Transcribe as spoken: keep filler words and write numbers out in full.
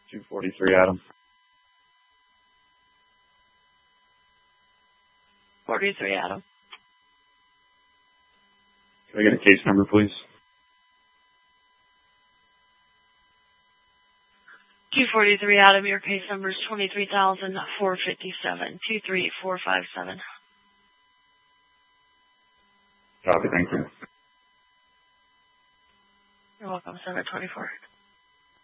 two forty-three, Adam. forty-three, Adam. Can I get a case number, please? two forty-three, Adam. Your case number is twenty-three thousand four hundred fifty-seven, two three four five seven. Copy, thank you. You're welcome, seven twenty-four.